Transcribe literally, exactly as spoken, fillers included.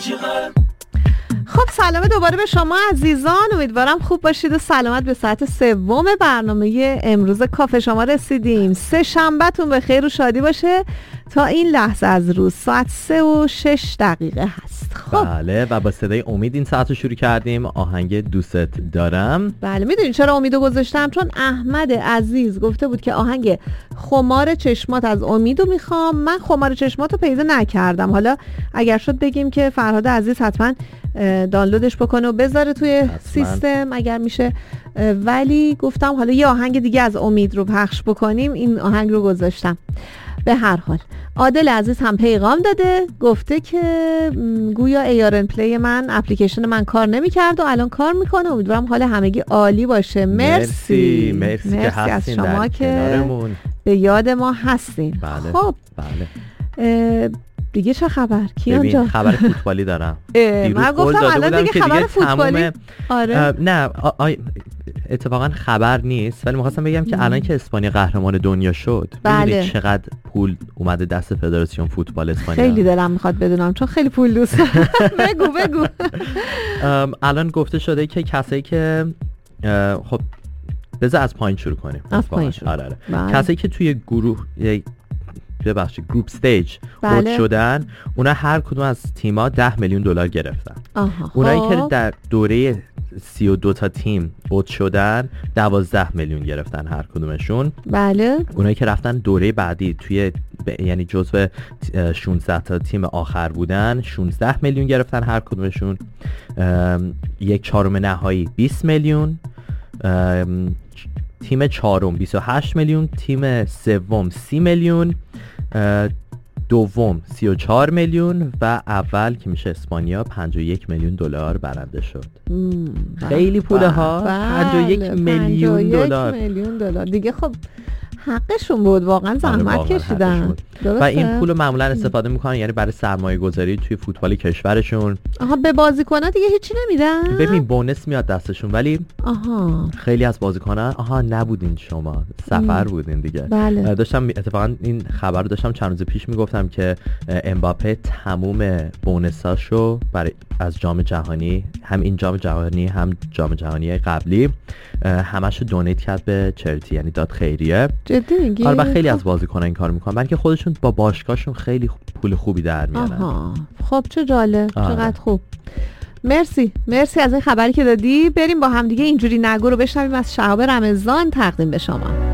خب سلام دوباره به شما عزیزان، امیدوارم خوب باشید و سلامت. به ساعت سوم برنامه امروز کافه شما رسیدیم. سه شنبهتون به خیر و شادی باشه. تا این لحظه از روز ساعت سه و شش دقیقه هست. خب بله و با صدای امید این ساعت رو شروع کردیم. آهنگ دوست دارم. بله میدونین چرا امیدو گذاشتم؟ چون احمد عزیز گفته بود که آهنگ خمار چشمات از امیدو میخوام. من خمار چشماتو پیدا نکردم. حالا اگر شد بگیم که فرهاد عزیز حتما دانلودش بکنه و بذاره توی حتما سیستم اگر میشه، ولی گفتم حالا یه آهنگ دیگه از امید رو پخش بکنیم. این آهنگ رو گذاشتم. به هر حال عادل عزیز هم پیغام داده، گفته که گویا ایارن پلی من اپلیکیشن من کار نمیکرد و الان کار میکنه. امیدوارم حال همگی عالی باشه. مرسی مرسی, مرسی, مرسی که از شما که کنارمون. به یاد ما هستین. بله. خب بله. دیگه چه خبر کیان جان؟ خبر فوتبالی دارم. من گفتم الان دیگه خبر فوتبالی. آره نه آ... اتفاقا خبر نیست، ولی می‌خواستم بگم که الان که اسپانیا قهرمان دنیا شد، ببینید چقدر پول اومده دست فدراسیون فوتبال اسپانیا. خیلی دلم میخواد بدونم چون خیلی پول دوست دارم. بگو بگو. الان گفته شده که کسایی که خب بذار از پایین شروع کنیم. از پایین شروع. آره آره. کسایی که توی گروه ببخشید گروپ استیج اوت شدن، اونا هر کدوم از تیم‌ها ده میلیون دلار گرفتن. اونایی که در دوره سی و دو تا تیم اوت شدن دوازده میلیون گرفتن هر کدومشون. بله. اونایی که رفتن دوره بعدی توی ب... یعنی جزو شانزده تا تیم آخر بودن شانزده میلیون گرفتن هر کدومشون. یک چهارم نهایی بیست میلیون، تیم چهارم بیست و هشت میلیون، تیم سوم سی میلیون، دوم سی و چهار میلیون و اول که میشه اسپانیا پنجاه و یک میلیون دلار برنده شد. خیلی پوله ها. پنجاه و یک میلیون دلار میلیون دلار دیگه. خب حقشون بود، واقعا زحمت کشیدن. و این پولو معمولا استفاده میکنن یعنی برای سرمایه گذاری توی فوتبال کشورشون. آها به بازیکن‌ها دیگه هیچی نمیدن؟ ببین بونس میاد دستشون، ولی آها خیلی از بازیکن‌ها آها نبودین شما سفر بودین دیگه. بله. داشتم اتفاقا این خبر رو داشتم چند روز پیش میگفتم که امباپه تموم بونساشو برای از جام جهانی، هم این جام جهانی هم جام جهانی قبلی، همشو دونیت کرد به چریتی، یعنی داد خیریه. جدی میگی؟ آره خیلی از بازیکن‌ها این کارو میکنن، بلکه خودشون با باشگاهشون خیلی پول خوبی در میارن. آها خب چه جالب. آره. چقدر خوب. مرسی مرسی از این خبری که دادی. بریم با هم دیگه اینجوری نگو رو بشنویم از شهاب رمضان تقدیم به شما.